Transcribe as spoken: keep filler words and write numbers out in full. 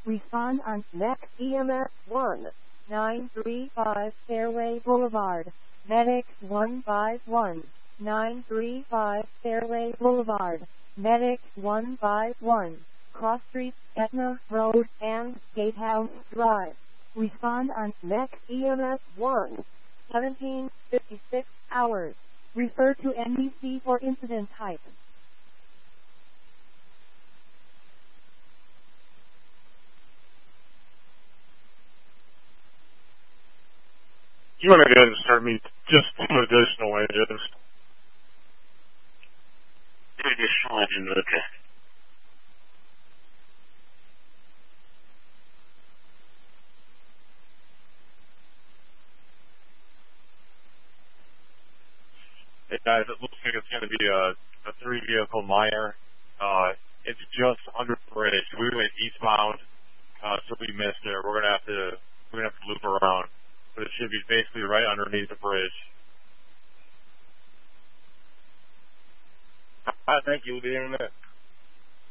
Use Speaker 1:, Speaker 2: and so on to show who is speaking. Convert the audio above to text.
Speaker 1: Respond on Next E M S one nine three five Fairway Boulevard. Medic one five one nine three five Fairway Boulevard. Medic one five one Cross Street, Etna Road, and Gatehouse Drive. Respond on Next E M S one seventeen fifty-six hours. Refer to N B C for incident type.
Speaker 2: You want to go ahead and start me just some additional engines?
Speaker 3: Additional engines, okay.
Speaker 2: Hey guys, it looks like it's going to be a, a three vehicle miner. Uh, it's just under the bridge. We went eastbound, uh, so we missed it. We're going to have to, we're going to have to loop around. But it should be basically right underneath the bridge.
Speaker 3: I think you'll be in a minute.